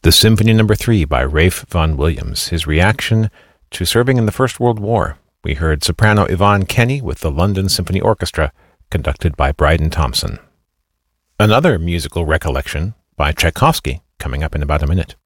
The Symphony No. 3 by Ralph Vaughan Williams, his reaction to serving in the First World War. We heard soprano Yvonne Kenny with the London Symphony Orchestra, conducted by Bryden Thompson. Another musical recollection by Tchaikovsky, coming up in about a minute.